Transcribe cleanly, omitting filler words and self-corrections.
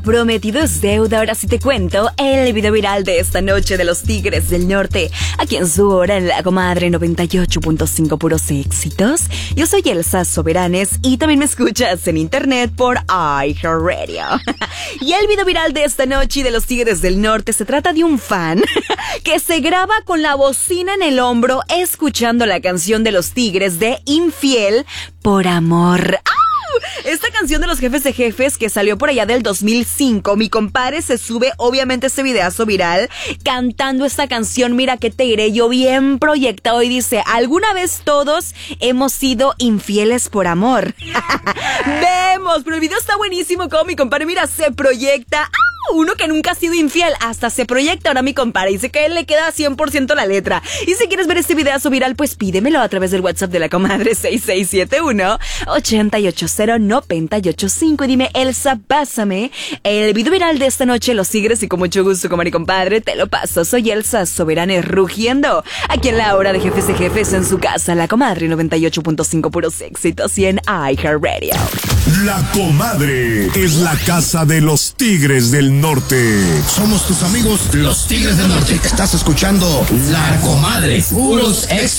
Prometido es deuda, ahora sí te cuento el video viral de esta noche de los Tigres del Norte, aquí en su hora en La Comadre 98.5 puros éxitos. Yo soy Elsa Soberanes y también me escuchas en internet por iHeartRadio. Y el video viral de esta noche y de los Tigres del Norte se trata de un fan que se graba con la bocina en el hombro escuchando la canción de los Tigres de Infiel por amor. Esta canción de los Jefes de Jefes que salió por allá del 2005, mi compadre se sube obviamente este videazo viral cantando esta canción, mira que te diré yo, bien proyectado, y dice: ¿alguna vez todos hemos sido infieles por amor? Vemos, pero el video está buenísimo como mi compadre, mira, se proyecta. Uno que nunca ha sido infiel, hasta se proyecta ahora mi compadre. Dice que a él le queda 100% la letra. Y si quieres ver este videazo viral, pues pídemelo a través del WhatsApp de La Comadre 6671-880-985. Y dime: Elsa, pásame el video viral de esta noche, los Tigres, y con mucho gusto, como mi compadre, te lo paso. Soy Elsa Soberanes rugiendo aquí en la hora de Jefes de Jefes en su casa, La Comadre 98.5 puros éxitos y en iHeartRadio. La Comadre es la casa de los Tigres del Norte. Somos tus amigos, los Tigres del Norte. Estás escuchando La Comadre, puros éxitos.